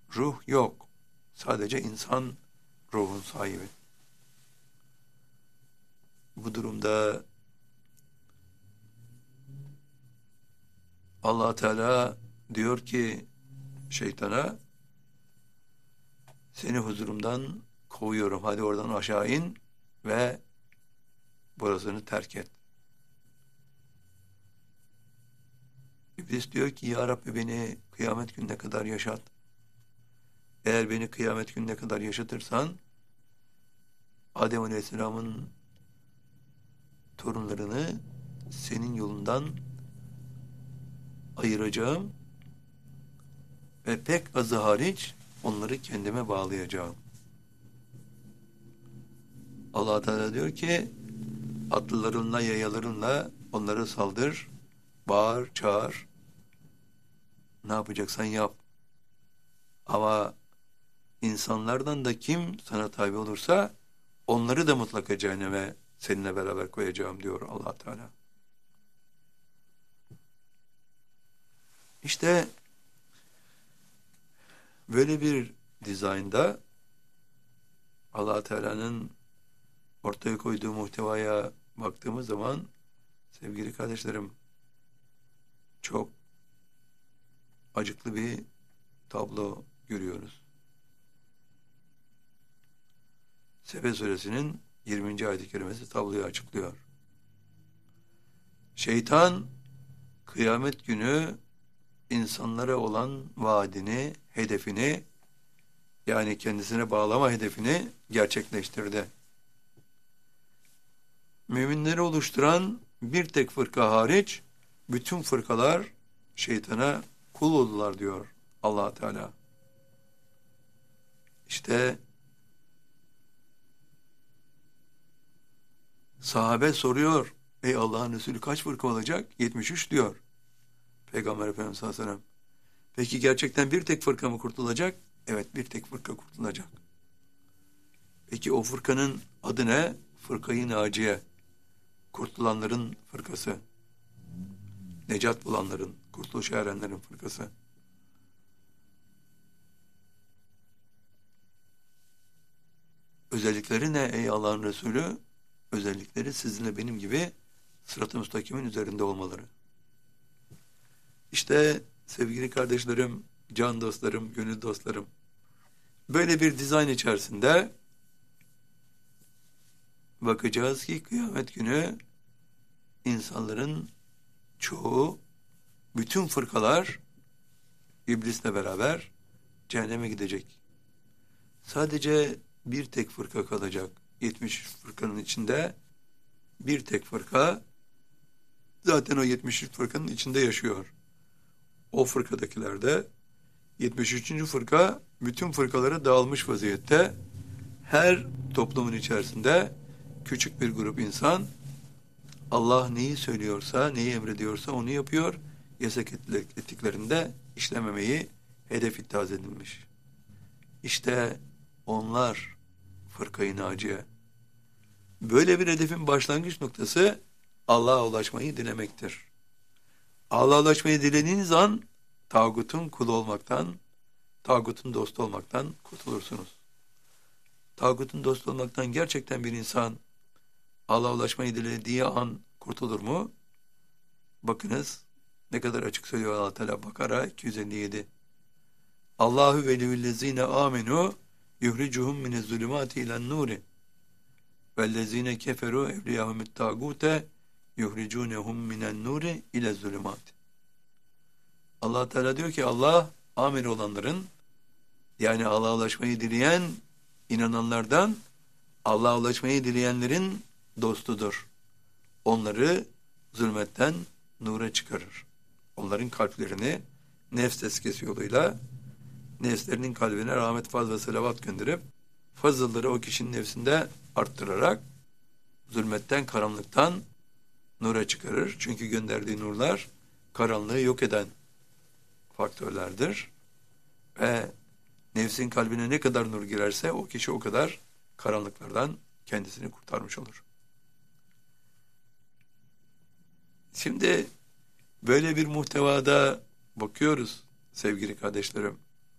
ruh yok. Sadece insan ruhun sahibi. Bu durumda Allah Teala diyor ki şeytana, seni huzurumdan kovuyorum. Hadi oradan aşağı in ve burasını terk et. İblis diyor ki ya Rabbi beni kıyamet gününe kadar yaşat. Eğer beni kıyamet gününe kadar yaşatırsan Adem Aleyhisselam'ın torunlarını senin yolundan ayıracağım ve pek azı hariç onları kendime bağlayacağım. Allah Teala diyor ki atlılarınla, yayalarınla onları saldır, bağır, çağır. Ne yapacaksan yap. Ama insanlardan da kim sana tabi olursa onları da mutlaka cehenneme seninle beraber koyacağım diyor Allah Teala. İşte böyle bir dizaynda Allah Teala'nın ortaya koyduğu muhtevaya baktığımız zaman sevgili kardeşlerim çok acıklı bir tablo görüyoruz. Sebe suresinin 20. ayet-i kerimesi tabloyu açıklıyor. Şeytan kıyamet günü insanlara olan vaadini, hedefini yani kendisine bağlama hedefini gerçekleştirdi. Müminleri oluşturan bir tek fırka hariç bütün fırkalar şeytana kul oldular diyor Allah Teala. İşte sahabe soruyor. Ey Allah'ın Resulü kaç fırka olacak? 73 diyor. Peygamber Efendimiz sallallahu aleyhi ve sellem. Peki gerçekten bir tek fırka mı kurtulacak? Evet, bir tek fırka kurtulacak. Peki o fırkanın adı ne? Fırkayı Naciye. Kurtulanların fırkası. Necat bulanların, kurtuluşa erenlerin fırkası. Özellikleri ne ey Allah'ın Resulü? Özellikleri sizinle benim gibi sırat-ı müstakimin üzerinde olmaları. İşte sevgili kardeşlerim, can dostlarım, gönül dostlarım, böyle bir dizayn içerisinde bakacağız ki kıyamet günü insanların çoğu, bütün fırkalar iblisle beraber cehenneme gidecek. Sadece bir tek fırka kalacak. 70 fırkanın içinde bir tek fırka zaten o 73 fırkanın içinde yaşıyor. O fırkadakiler de 73. fırka bütün fırkalara dağılmış vaziyette. Her toplumun içerisinde küçük bir grup insan Allah neyi söylüyorsa, neyi emrediyorsa onu yapıyor. Yasak ettiklerinde işlememeyi hedef ittihaz edilmiş. İşte onlar fırkayı naciye. Böyle bir hedefin başlangıç noktası Allah'a ulaşmayı dilemektir. Allah'a ulaşmayı dilediğiniz an tağutun kulu olmaktan, tağutun dostu olmaktan kurtulursunuz. Tağutun dostu olmaktan gerçekten bir insan Allah'a ulaşmayı dilediği an kurtulur mu? Bakınız ne kadar açık söylüyor Allah Teala Bakara 257. Allahu veliyyüllezine amenu yuhricuhum minezzulumati ilen nuri vellezine keferu evliyahumut tagute yuhricunhum minen nuri ilezzulumat. Allah Teala diyor ki Allah amin olanların yani Allah'a ulaşmayı dileyen inananlardan Allah'a ulaşmayı dileyenlerin dostudur. Onları zulmetten nura çıkarır. Onların kalplerini nefs tezkiyesi yoluyla nefslerinin kalbine rahmet, faz ve selavat gönderip fazılları o kişinin nefsinde arttırarak zulmetten, karanlıktan nura çıkarır. Çünkü gönderdiği nurlar karanlığı yok eden faktörlerdir. Ve nefsin kalbine ne kadar nur girerse o kişi o kadar karanlıklardan kendisini kurtarmış olur. Şimdi böyle bir muhtevada bakıyoruz sevgili kardeşlerim.